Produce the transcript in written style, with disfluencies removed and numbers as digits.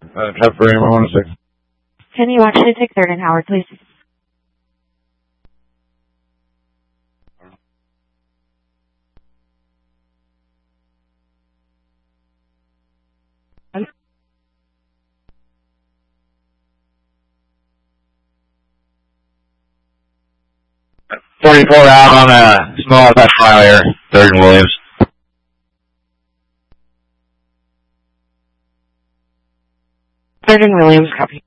Traffic for Amber 106. Can you actually take 3rd and Howard, please? .44 out on a small touch mile here, 3rd and Williams. 3rd and Williams, copy.